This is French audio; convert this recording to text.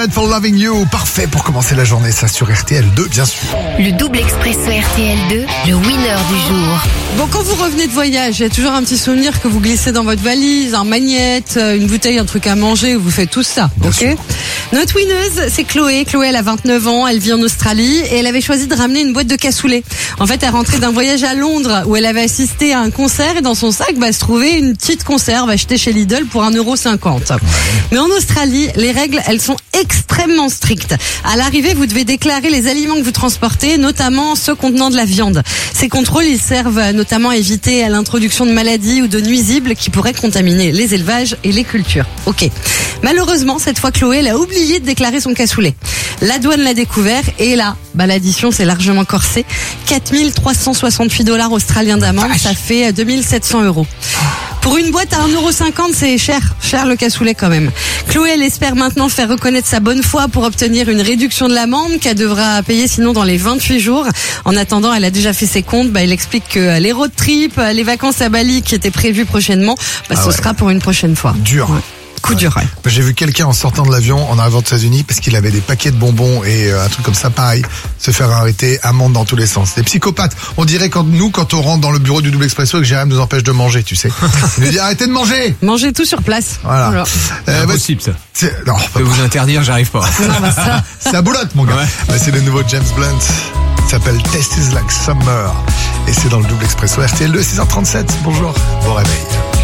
Blood for Loving You. Parfait pour commencer la journée, ça sur RTL2, bien sûr. Le double expresso RTL2, le winner du jour. Bon, quand vous revenez de voyage, il y a toujours un petit souvenir que vous glissez dans votre valise, un magnète, une bouteille, un truc à manger, vous faites tout ça, Bien ok sûr. Notre winneuse, c'est Chloé. Chloé, elle a 29 ans, elle vit en Australie et elle avait choisi de ramener une boîte de cassoulet. En fait, elle rentrait d'un voyage à Londres où elle avait assisté à un concert et dans son sac, se trouvait une petite conserve achetée chez Lidl pour 1,50 €. Mais en Australie, les règles, elles sont extrêmement strictes. À l'arrivée, vous devez déclarer les aliments que vous transportez, notamment ceux contenant de la viande. Ces contrôles, ils servent notamment à éviter l'introduction de maladies ou de nuisibles qui pourraient contaminer les élevages et les cultures. Ok. Malheureusement, cette fois, Chloé, elle a oublié de déclarer son cassoulet. La douane l'a découvert et là, l'addition s'est largement corsée. 4 368 $ australiens d'amende, ça fait 2 700 €. Pour une boîte à 1,50 €, c'est cher le cassoulet quand même. Chloé, elle espère maintenant faire reconnaître sa bonne foi pour obtenir une réduction de l'amende qu'elle devra payer sinon dans les 28 jours. En attendant, elle a déjà fait ses comptes. Elle explique que les road trips, les vacances à Bali qui étaient prévues prochainement, ce sera pour une prochaine fois. Dur. Ouais. Coup dur, ouais. J'ai vu quelqu'un en sortant de l'avion en arrivant aux États-Unis parce qu'il avait des paquets de bonbons et un truc comme ça, pareil, se faire arrêter, amende dans tous les sens. Des psychopathes. On dirait quand on rentre dans le bureau du double expresso et que Jérém nous empêche de manger, tu sais. Il nous dit arrêtez de manger. Mangez tout sur place. Voilà. C'est impossible ça. Non, Je peux vous interdire, j'arrive pas. ça boulotte mon gars. Ouais. C'est le nouveau James Blunt. Il s'appelle Taste is like Summer. Et c'est dans le double expresso RTL2, 6h37. Bonjour. Bon réveil.